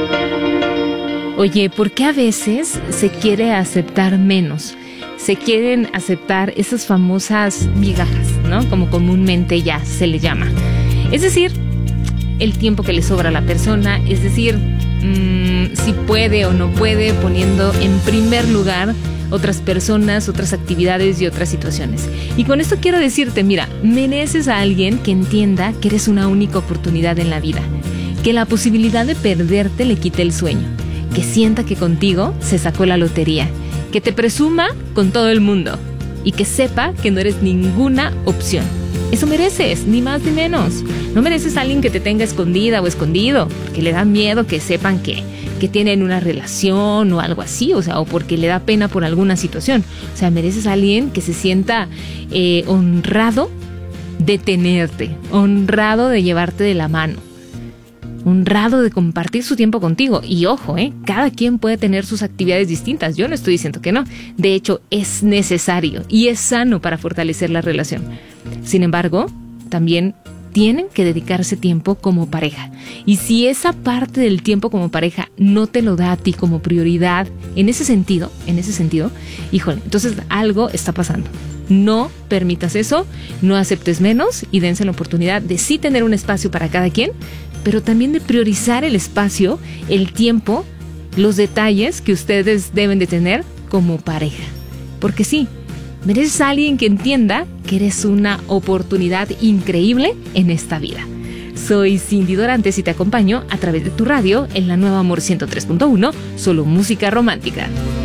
Oye, ¿por qué a veces se quiere aceptar menos? Se quieren aceptar esas famosas migajas, ¿no? Como comúnmente ya se le llama. Es decir, el tiempo que le sobra a la persona, es decir, si puede o no puede, poniendo en primer lugar otras personas, otras actividades y otras situaciones. Y con esto quiero decirte, mira, mereces a alguien que entienda que eres una única oportunidad en la vida, que la posibilidad de perderte le quite el sueño, que sienta que contigo se sacó la lotería, que te presuma con todo el mundo y que sepa que no eres ninguna opción. Eso mereces, ni más ni menos. No mereces a alguien que te tenga escondida o escondido, porque le da miedo que sepan que tienen una relación o algo así, o sea, o porque le da pena por alguna situación. O sea, mereces a alguien que se sienta honrado de tenerte, honrado de llevarte de la mano, honrado de compartir su tiempo contigo. Y ojo, cada quien puede tener sus actividades distintas. Yo no estoy diciendo que no. De hecho, es necesario y es sano para fortalecer la relación. Sin embargo, también tienen que dedicarse tiempo como pareja. Y si esa parte del tiempo como pareja no te lo da a ti como prioridad, en ese sentido, híjole, entonces algo está pasando. No permitas eso, no aceptes menos y dense la oportunidad de sí tener un espacio para cada quien, pero también de priorizar el espacio, el tiempo, los detalles que ustedes deben de tener como pareja. Porque sí, mereces a alguien que entienda que eres una oportunidad increíble en esta vida. Soy Cindy Dorantes y te acompaño a través de tu radio en la Nueva Amor 103.1, solo música romántica.